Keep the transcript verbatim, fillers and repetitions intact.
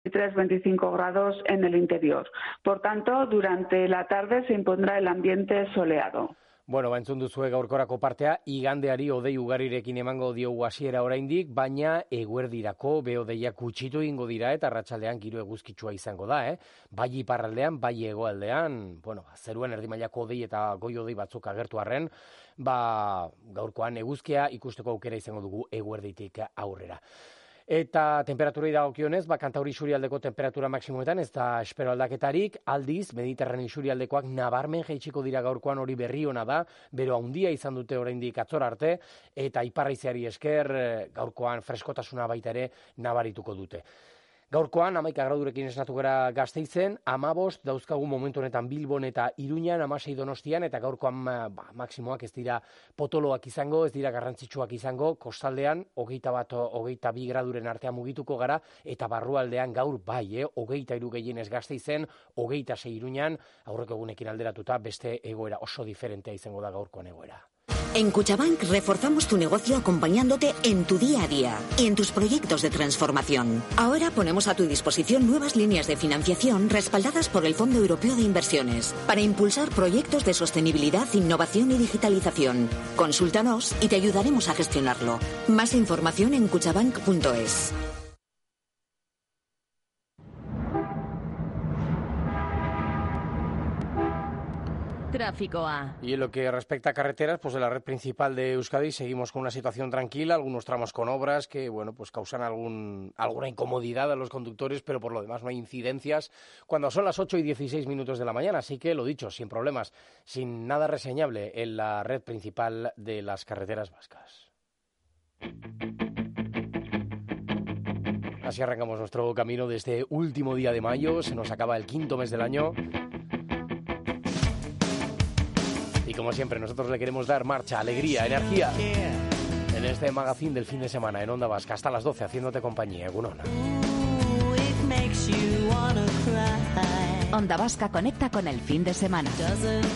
veintitrés a veinticinco grados en el interior. Por tanto, durante la tarde se impondrá el ambiente soleado. Bueno, ba, entzun duzue gaurkorako partea, igandeari odei ugarirekin emango diogu hasiera oraindik, baina eguerdirako behodeiak gutxitu egingo dira eta arratsaldean giro eguzkitsua izango da, eh? Bai iparraldean, bai hegoaldean, bueno, zeruan erdi mailako odei eta goi odei batzuk agertu arren, ba, gaurkoan eguzkia ikusteko aukera izango dugu eguerditik aurrera. Eta temperaturei dagokionez, ba, Kantauri isurialdeko temperatura maksimoetan ez da espero aldaketarik, aldiz, Mediterraneo isurialdekoak nabarmen jaitsiko dira gaurkoan, hori berri ona da, bero handia izan dute oraindik atzor arte, eta iparraizeari esker gaurkoan freskotasuna baita ere nabarituko dute. Gaurkoan, hamaika gradurekin esnatu gara Gasteizen, hamabost dauzkagu momentu honetan Bilbon eta Iruñan, hamasei Donostian, eta gaurkoan ba, maksimoak ez dira potoloak izango, ez dira garrantzitsuak izango, kostaldean, hogeita bat, hogeita bi graduren artean mugituko gara, eta barrualdean gaur bai, eh, hogeita hiru gehienez Gasteizen, hogeita sei Iruñan, aurreko egunekin alderatuta, beste egoera oso diferentea izango da gaurkoan egoera. En Kutxabank reforzamos tu negocio acompañándote en tu día a día y en tus proyectos de transformación. Ahora ponemos a tu disposición nuevas líneas de financiación respaldadas por el Fondo Europeo de Inversiones para impulsar proyectos de sostenibilidad, innovación y digitalización. Consúltanos y te ayudaremos a gestionarlo. Más información en kutxabank punto es. Tráfico A. Y en lo que respecta a carreteras, pues de la red principal de Euskadi seguimos con una situación tranquila, algunos tramos con obras que, bueno, pues causan algún, alguna incomodidad a los conductores, pero por lo demás no hay incidencias cuando son las ocho y dieciséis minutos de la mañana, así que lo dicho, sin problemas, sin nada reseñable en la red principal de las carreteras vascas. Así arrancamos nuestro camino de este último día de mayo, se nos acaba el quinto mes del año. Y como siempre, nosotros le queremos dar marcha, alegría, energía en este magazine del fin de semana en Onda Vasca. Hasta las doce, haciéndote compañía, Egunon. Onda Vasca conecta con el fin de semana.